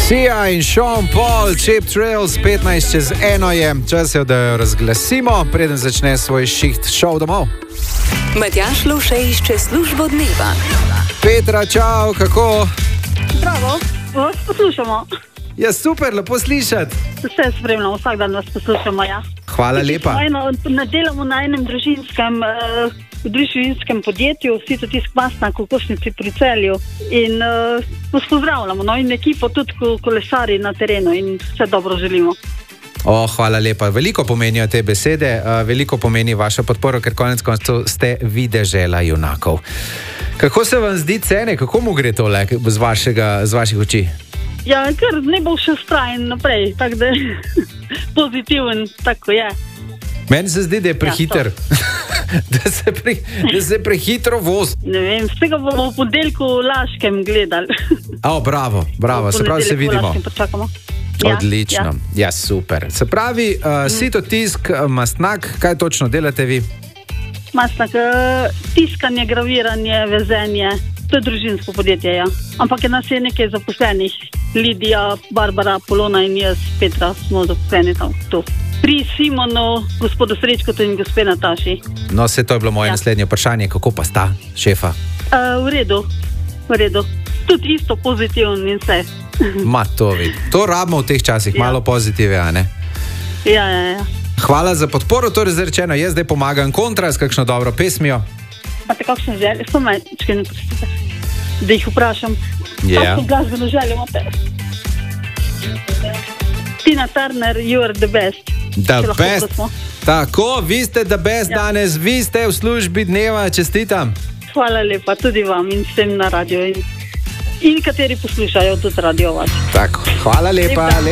Sia in Sean Paul, Cheap Thrills, 15:01 je, čas je, da jo razglasimo, preden začne svoj šiht šov domov. Matjaž Lovšej išče službo dneva. Petra, čau, kako? Bravo, vas poslušamo. Ja, super, lepo slišati. Vse spremljamo, vsak dan vas poslušamo, ja. Hvala lepa. Delamo na enem družinskem podjetju, sicer tisk Mastna, Kokošnici pri Celju. In vas pozdravljamo, no, in ekipo tudi kolesari na terenu in vse dobro želimo. Hvala lepa. Veliko pomenijo te besede, veliko pomeni vaša podpora, ker konec koncev ste videžela junakov. Kako se vam zdi cene, kako mu gre tole z vaših oči? Ja, ker ne bo še strajen naprej, tako da je pozitiven, tako je. Meni se zdi, da je prehiter, da se prehitro vozi. Ne vem, z tega bomo v ponedeljku v Laškem gledali. Bravo, se pravi, se vidimo. Ja, odlično, ja, super. Se pravi, sito tisk Mastnak, kaj točno delate vi? Mastnak, tiskanje, graviranje, vezenje, to je družinsko podjetje, ja. Ampak nas je nekaj zaposlenih. Lidija, Barbara, Polona in jaz, Petra, smo zaposleni tam tu. Pri Simonu, gospodu Srečkotu in gospe Nataši. No, to je bilo moje naslednje vprašanje, kako pa sta šefa? V redu. Tudi isto pozitivno in vse. To rabimo v teh časih, malo pozitive, a ne? Ja. Hvala za podporo, to je rečeno, jaz zdaj pomagam kontra s kakšno dobro pesmijo. Imate kakšne želje? Da jih vprašam. Kakšno glasbeno željo imate? Tina Turner, you are the best. The best. Tako, vi ste the best danes, vi ste v službi dneva, čestitam. Hvala lepa, tudi vam in vsem na radio in kateri poslušajo tudi radio vas. Tako, hvala lepa.